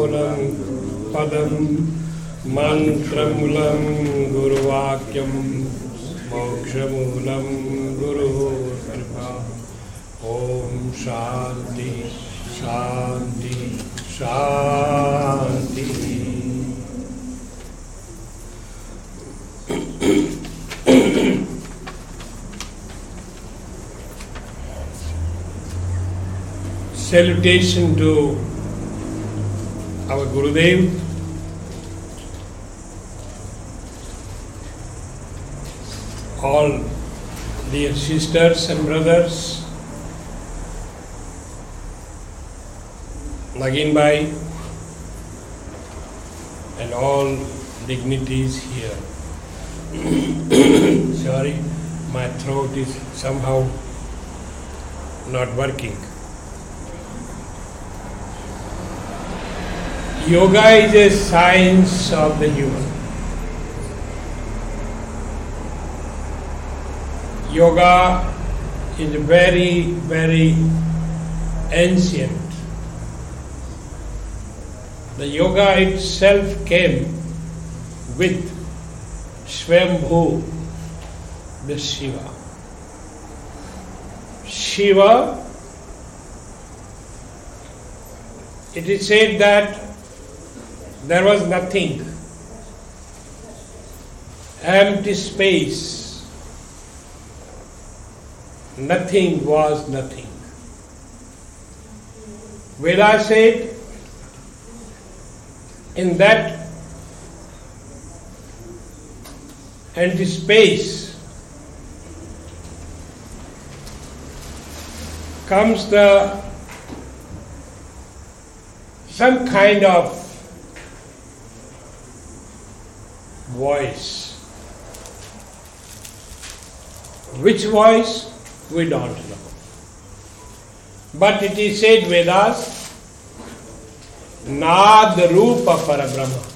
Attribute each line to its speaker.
Speaker 1: Kevalam Padam Mantramulam Guruvakyam Mokshamulam Guru Kripa. Om Shanti Shanti Shanti. Salutation to our Gurudev, all dear sisters and brothers, Nagin Bhai, and all dignitaries here. Sorry, my throat is somehow not working. Yoga is a science of the human. Yoga is very, very ancient. The yoga itself came with Swayambhu, the Shiva. Shiva, it is said that there was nothing, empty space, nothing was nothing. Veda said, in that empty space comes some kind of voice. Which voice? We don't know. But it is said Vedas, Nad Rupa Parabrahma.